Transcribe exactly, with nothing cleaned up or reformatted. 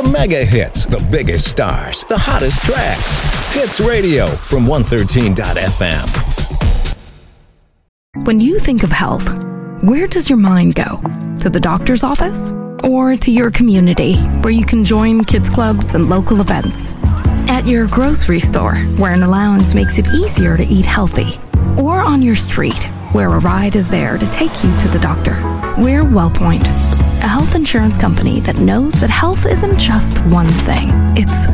The mega hits, the biggest stars, the hottest tracks. Hits Radio from one thirteen dot f m. When you think of health, where does your mind go? To the doctor's office? Or to your community, where you can join kids clubs and local events? At your grocery store, where an allowance makes it easier to eat healthy? Or on your street, where a ride is there to take you to the doctor? We're WellPoint, a health insurance company that knows that health isn't just one thing. It's